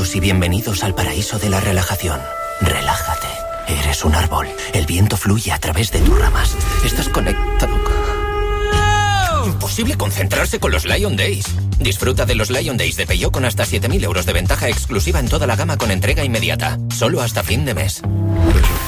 Bienvenidos y bienvenidos al paraíso de la relajación. Relájate. Eres un árbol. El viento fluye a través de tus ramas. Estás conectado. Imposible concentrarse con los Lion Days. Disfruta de los Lion Days de Peugeot con hasta 7.000 euros de ventaja exclusiva en toda la gama con entrega inmediata. Solo hasta fin de mes.